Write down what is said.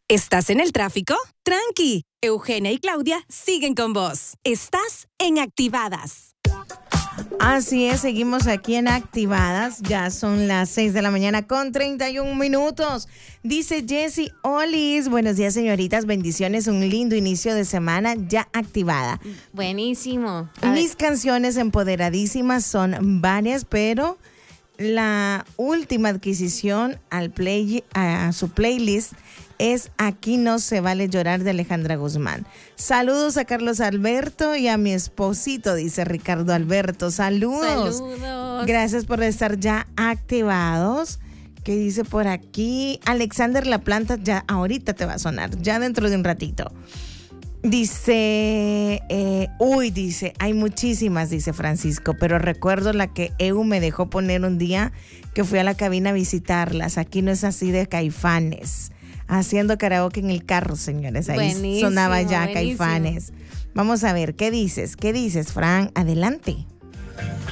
¿Estás en el tráfico? Tranqui, Eugenia y Claudia siguen con vos. Estás en Activadas. Así es, seguimos aquí en Activadas. Ya son las 6 de la mañana con 31 minutos. Dice Jessie Olis, buenos días señoritas, bendiciones, un lindo inicio de semana ya activada. Buenísimo. Mis canciones empoderadísimas son varias, pero la última adquisición a su playlist es Aquí no se vale llorar de Alejandra Guzmán. Saludos a Carlos Alberto y a mi esposito, dice Ricardo Alberto. Saludos. Gracias por estar ya activados. ¿Qué dice por aquí? Alexander La Planta, ya ahorita te va a sonar, ya dentro de un ratito. Dice, dice, hay muchísimas, dice Francisco, pero recuerdo la que Eu me dejó poner un día que fui a la cabina a visitarlas. Aquí no es así, de Caifanes. Haciendo karaoke en el carro, señores. Ahí buenísimo, sonaba ya buenísimo. Caifanes. Vamos a ver, ¿qué dices? ¿Qué dices, Fran? Adelante.